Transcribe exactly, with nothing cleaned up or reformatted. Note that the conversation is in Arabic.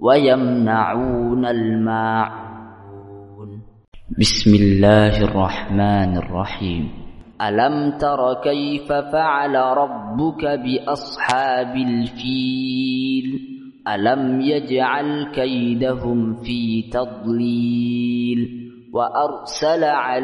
ويمنعون الماعون. بسم الله الرحمن الرحيم. ألم تر كيف فعل ربك بأصحاب الفيل ألم يجعل كيدهم في تضليل وأرسل عليهم